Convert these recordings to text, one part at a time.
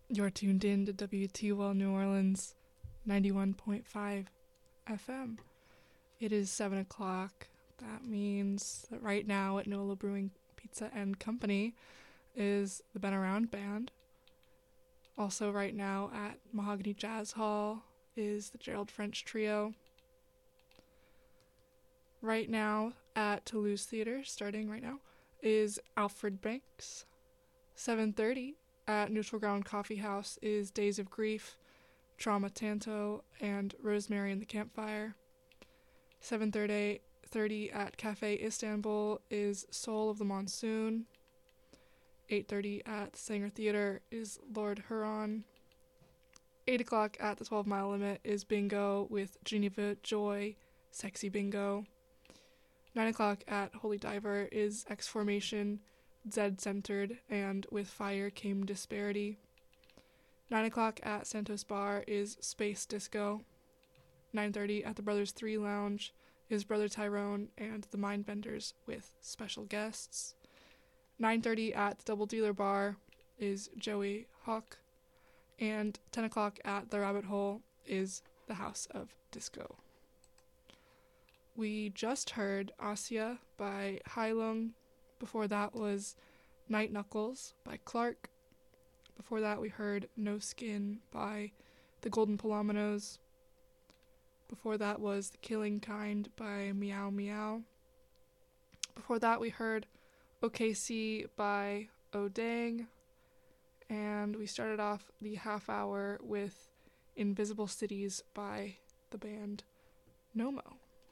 You're tuned in to WTOL New Orleans 91.5 FM. It is 7 o'clock. That means that right now at Nola Brewing Pizza and Company is the Been Around Band. Also right now at Mahogany Jazz Hall is the Gerald French Trio. Right now at Toulouse Theatre, starting right now, is Alfred Banks. 7:30 at Neutral Ground Coffee House is Days of Grief, Trauma Tanto, and Rosemary and the Campfire. 7:30 at Cafe Istanbul is Soul of the Monsoon. 8:30 at the Sanger Theatre is Lord Huron. 8 o'clock at the 12 Mile Limit is Bingo with Geneva Joy, Sexy Bingo. 9 o'clock at Holy Diver is X Formation, Z-centered, and With Fire Came Disparity. 9 o'clock at Santos Bar is Space Disco. 9:30 at the Brothers 3 Lounge is Brother Tyrone and the Mindbenders with special guests. 9:30 at the Double Dealer Bar is Joey Hawk. And 10 o'clock at the Rabbit Hole is the House of Disco. We just heard Asia by Heilung. Before that was Night Knuckles by Clark. Before that we heard No Skin by the Golden Palominos. Before that was The Killing Kind by Meow Meow. Before that we heard OKC by Odang. And we started off the half hour with Invisible Cities by the band Nomo.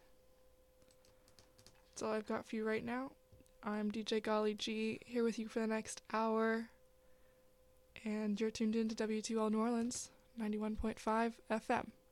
That's all I've got for you right now. I'm DJ Golly G, here with you for the next hour. And you're tuned in to WTOL New Orleans, 91.5 FM.